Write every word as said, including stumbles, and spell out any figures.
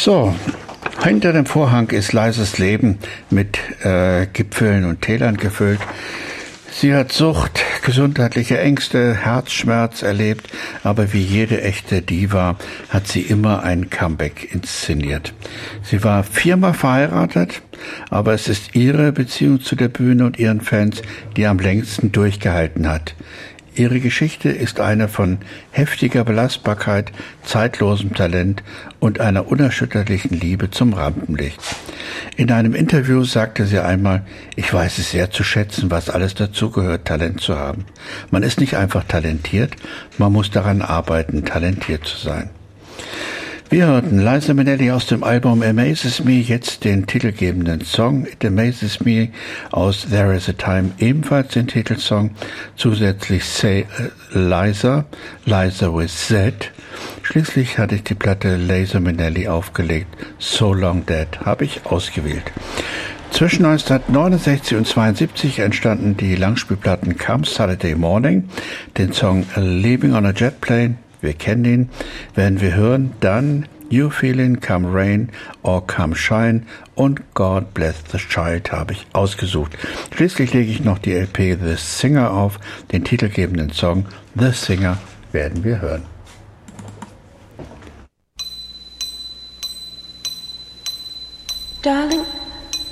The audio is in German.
So, hinter dem Vorhang ist leises Leben mit äh, Gipfeln und Tälern gefüllt. Sie hat Sucht, gesundheitliche Ängste, Herzschmerz erlebt, aber wie jede echte Diva hat sie immer ein Comeback inszeniert. Sie war viermal verheiratet, aber es ist ihre Beziehung zu der Bühne und ihren Fans, die am längsten durchgehalten hat. Ihre Geschichte ist eine von heftiger Belastbarkeit, zeitlosem Talent und einer unerschütterlichen Liebe zum Rampenlicht. In einem Interview sagte sie einmal, ich weiß es sehr zu schätzen, was alles dazugehört, Talent zu haben. Man ist nicht einfach talentiert, man muss daran arbeiten, talentiert zu sein. Wir hörten Liza Minnelli aus dem Album Amazes Me, jetzt den titelgebenden Song It Amazes Me aus There Is a Time, ebenfalls den Titelsong, zusätzlich Say uh, Liza, Liza with Z. Schließlich hatte ich die Platte Liza Minnelli aufgelegt, So Long Dead habe ich ausgewählt. Zwischen neunzehnhundertneunundsechzig und zweiundsiebzig entstanden die Langspielplatten Come Saturday Morning, den Song Leaving on a Jet Plane, wir kennen ihn, werden wir hören, dann You Feeling, Come Rain or Come Shine und God Bless the Child habe ich ausgesucht. Schließlich lege ich noch die L P The Singer auf, den titelgebenden Song The Singer werden wir hören. Darling,